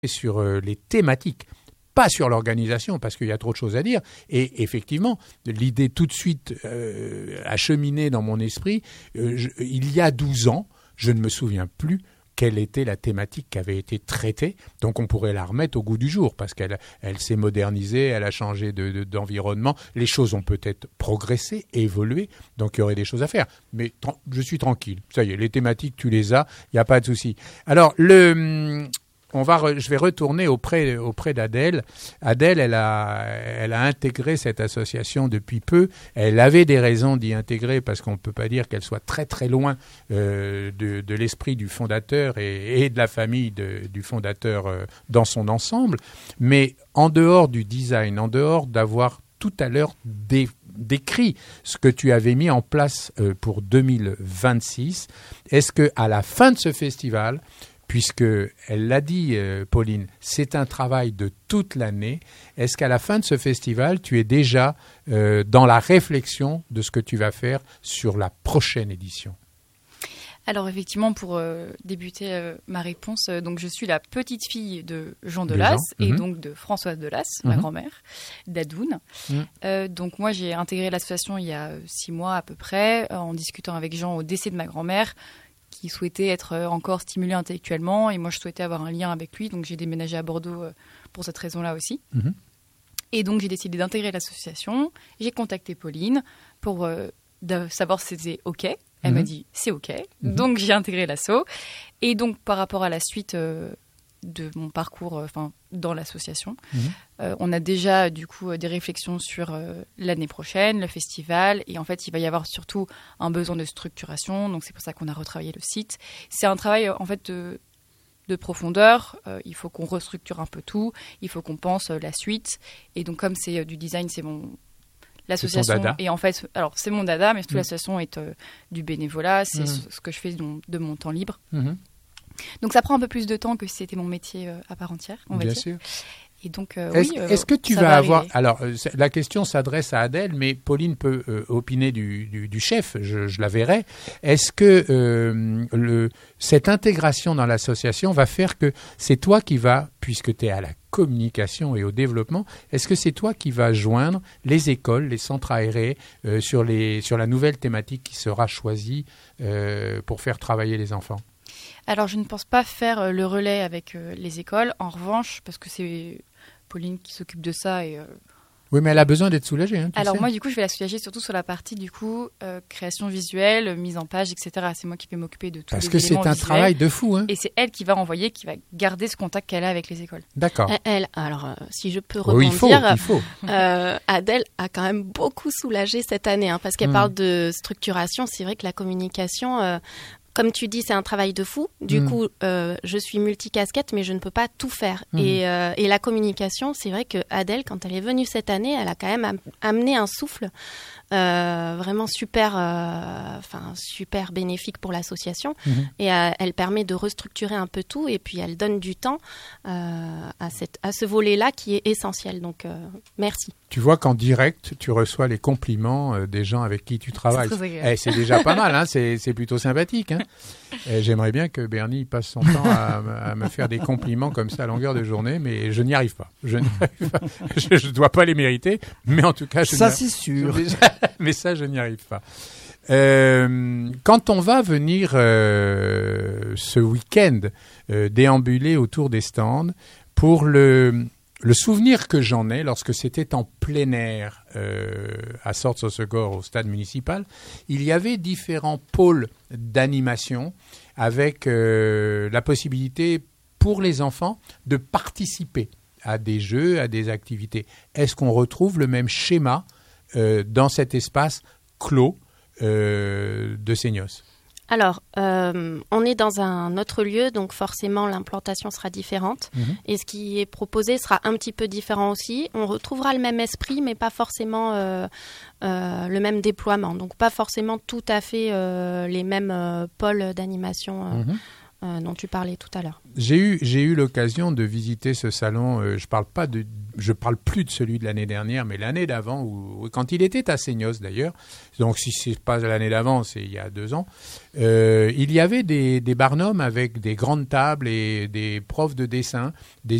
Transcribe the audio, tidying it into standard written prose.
sur les thématiques, pas sur l'organisation, parce qu'il y a trop de choses à dire. Et effectivement, l'idée tout de suite a cheminé dans mon esprit. Il y a 12 ans, je ne me souviens plus quelle était la thématique qui avait été traitée. Donc on pourrait la remettre au goût du jour, parce qu'elle s'est modernisée, elle a changé d'environnement. Les choses ont peut-être progressé, évolué, donc il y aurait des choses à faire. Mais je suis tranquille. Ça y est, les thématiques, tu les as, il n'y a pas de souci. Alors, je vais retourner auprès d'Adèle. Adèle, elle a intégré cette association depuis peu. Elle avait des raisons d'y intégrer parce qu'on ne peut pas dire qu'elle soit très très loin de l'esprit du fondateur et de la famille du fondateur dans son ensemble. Mais en dehors du design, en dehors d'avoir tout à l'heure décrit ce que tu avais mis en place pour 2026, est-ce qu'à la fin de ce festival, puisque elle l'a dit, Pauline, c'est un travail de toute l'année. Est-ce qu'à la fin de ce festival, tu es déjà dans la réflexion de ce que tu vas faire sur la prochaine édition ? Alors effectivement, pour débuter ma réponse, donc je suis la petite fille de Jean Delas et donc de Françoise Delas, ma grand-mère, d'Adoun. Donc moi, j'ai intégré l'association il y a 6 mois à peu près, en discutant avec Jean au décès de ma grand-mère, qui souhaitait être encore stimulé intellectuellement, et moi je souhaitais avoir un lien avec lui, donc j'ai déménagé à Bordeaux pour cette raison-là aussi. Et donc j'ai décidé d'intégrer l'association, j'ai contacté Pauline pour savoir si c'était OK. Elle m'a dit c'est OK, donc j'ai intégré l'asso. Et donc par rapport à la suite de mon parcours dans l'association, on a déjà du coup des réflexions sur l'année prochaine, le festival, et en fait il va y avoir surtout un besoin de structuration, donc c'est pour ça qu'on a retravaillé le site. C'est un travail en fait de profondeur, il faut qu'on restructure un peu tout, il faut qu'on pense la suite, et donc comme c'est du design, c'est l'association, et en fait, alors c'est mon dada, mais toute l'association est du bénévolat, c'est ce que je fais de mon temps libre. Donc ça prend un peu plus de temps que si c'était mon métier à part entière, on va dire. Bien sûr. Et donc, est-ce que tu vas avoir... Alors, la question s'adresse à Adèle, mais Pauline peut opiner du chef, je la verrai. Est-ce que cette intégration dans l'association va faire que c'est toi qui vas, puisque tu es à la communication et au développement, est-ce que c'est toi qui vas joindre les écoles, les centres aérés sur la nouvelle thématique qui sera choisie pour faire travailler les enfants ? Alors, je ne pense pas faire le relais avec les écoles. En revanche, parce que c'est Pauline qui s'occupe de ça. Oui, mais elle a besoin d'être soulagée. Hein, alors moi, du coup, je vais la soulager surtout sur la partie, du coup, création visuelle, mise en page, etc. C'est moi qui vais m'occuper de tout. Parce que c'est un travail de fou. Hein. Et c'est elle qui va envoyer, qui va garder ce contact qu'elle a avec les écoles. D'accord. Alors, si je peux rebondir, il faut. Adèle a quand même beaucoup soulagé cette année, hein, parce qu'elle parle de structuration. C'est vrai que la communication... comme tu dis, c'est un travail de fou. Du coup, je suis multicasquette, mais je ne peux pas tout faire. Et la communication, c'est vrai que Adèle, quand elle est venue cette année, elle a quand même amené un souffle vraiment super bénéfique pour l'association. Et elle permet de restructurer un peu tout. Et puis, elle donne du temps à ce volet-là qui est essentiel. Donc, merci. Tu vois qu'en direct, tu reçois les compliments des gens avec qui tu travailles. C'est déjà pas mal, hein, c'est plutôt sympathique. Hein. J'aimerais bien que Bernie passe son temps à me faire des compliments comme ça à longueur de journée, mais je n'y arrive pas. Je ne dois pas les mériter, mais en tout cas... Ça, c'est sûr. Mais ça, je n'y arrive pas. Quand on va venir ce week-end déambuler autour des stands, pour le souvenir que j'en ai, lorsque c'était en plein air à Sorts-sur-Segor au stade municipal, il y avait différents pôles d'animation avec la possibilité pour les enfants de participer à des jeux, à des activités. Est-ce qu'on retrouve le même schéma dans cet espace clos de Seignos ? Alors, on est dans un autre lieu, donc forcément l'implantation sera différente. Et ce qui est proposé sera un petit peu différent aussi. On retrouvera le même esprit, mais pas forcément le même déploiement. Donc pas forcément tout à fait les mêmes pôles d'animation dont tu parlais tout à l'heure. J'ai eu l'occasion de visiter ce salon. Je parle plus de celui de l'année dernière, mais l'année d'avant, quand il était à Seignos d'ailleurs. Donc si c'est pas l'année d'avant, c'est il y a 2 ans. Il y avait des barnums avec des grandes tables et des profs de dessin, des